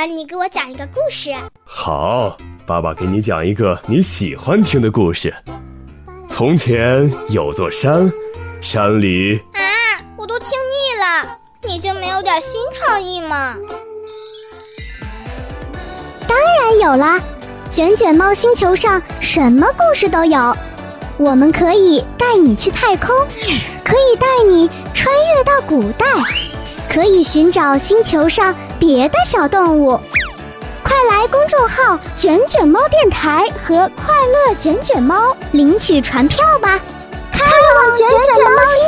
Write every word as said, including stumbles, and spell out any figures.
你给我讲一个故事。 好，爸爸给你讲一个你喜欢听的故事。从前有座山，山里…… 啊，我都听腻了，你就没有点新创意吗？ 当然有啦，卷卷猫星球上什么故事都有。我们可以带你去太空，可以带你穿越到古代，可以寻找星球上别的小动物。快来公众号卷卷猫电台和快乐卷卷猫领取传票吧，开往卷卷猫星